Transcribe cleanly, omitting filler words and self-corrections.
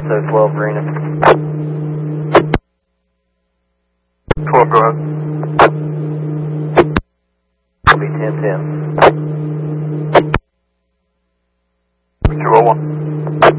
So 12 Marina. 12, go ahead. Will be 10-10.